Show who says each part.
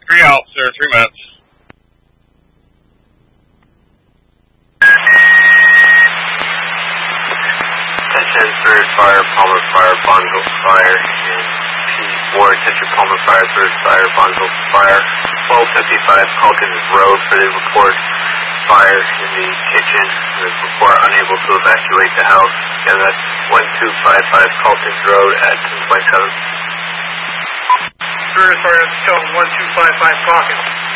Speaker 1: 3 officer, 3 minutes.
Speaker 2: 10-10, third fire, Palmer fire, Bonneville fire, and P4, attention Palmer fire, third fire, Bonneville fire, 1255 Calkins Road for the report, fire in the kitchen, the report unable to evacuate the house. Again, that's 1255 Calkins Road at 10.7.
Speaker 3: Third fire, tell 1255 Calkins.